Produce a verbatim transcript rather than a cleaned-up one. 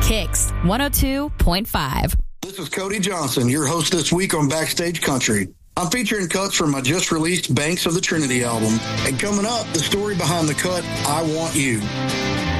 Kicks one oh two point five. This is Cody Johnson, your host this week on Backstage Country. I'm featuring cuts from my just-released Banks of the Trinity album. And coming up, the story behind the cut, I Want You.